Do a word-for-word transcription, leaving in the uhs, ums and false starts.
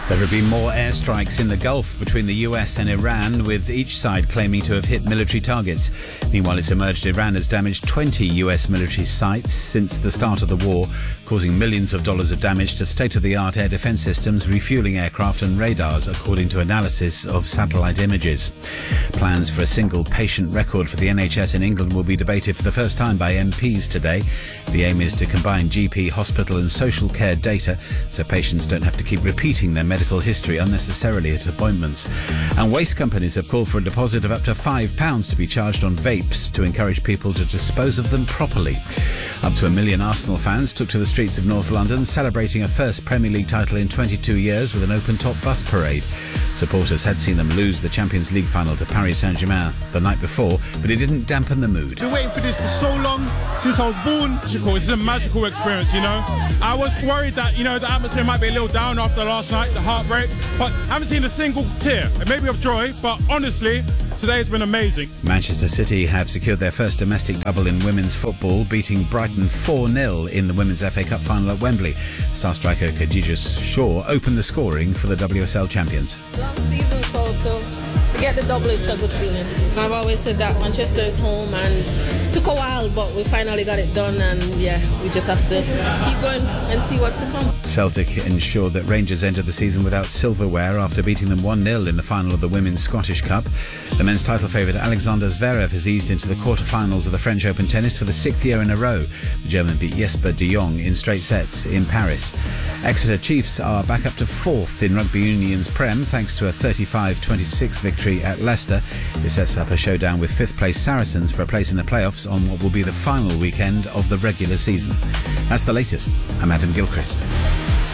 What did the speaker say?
There have been more airstrikes in the Gulf between the U S and Iran, with each side claiming to have hit military targets. Meanwhile, it's emerged Iran has damaged twenty U S military sites since the start of the war, causing millions of dollars of damage to state-of-the-art air defense systems, refueling aircraft and radars, according to analysis of satellite images. Plans for a single patient record for the N H S in England will be debated for the first time by M Ps today. The aim is to combine G P, hospital and social care data so patients don't have to keep repeating their medical history unnecessarily at appointments. And waste companies have called for a deposit of up to five pounds to be charged on vapes to encourage people to dispose of them properly. Up to a million Arsenal fans took to the streets of North London, celebrating a first Premier League title in twenty-two years with an open-top bus parade. Supporters had seen them lose the Champions League final to Paris Saint-Germain the night before, but it didn't dampen the mood. Been waiting for this for so long, since I was born. Magical. It's a magical experience, you know. I was worried that, you know, the atmosphere might be a little down after last night, the heartbreak, but I haven't seen a single tear. Maybe of joy, but honestly, today has been amazing. Manchester City have secured their first domestic double in women's football, beating Brighton four nil in the Women's F A Cup final at Wembley. Star striker Khadija Shaw opened the scoring for the W S L champions. Long season, so to, to get the double, it's a good feeling. I've always said that Manchester is home, and it took a while, but we finally got it done, and yeah, we just have to keep going and see what's to come. Celtic ensured that Rangers entered the season without silverware after beating them one nil in the final of the Women's Scottish Cup. The men's title favourite Alexander Zverev has eased into the quarter-finals of the French Open tennis for the sixth year in a row. The German beat Jesper de Jong in straight sets in Paris. Exeter Chiefs are back up to fourth in Rugby Union's Prem thanks to a thirty-five twenty-six victory at Leicester. It sets up a showdown with fifth-place Saracens for a place in the playoffs on what will be the final weekend of the regular season. That's the latest. I'm Adam Gilchrist.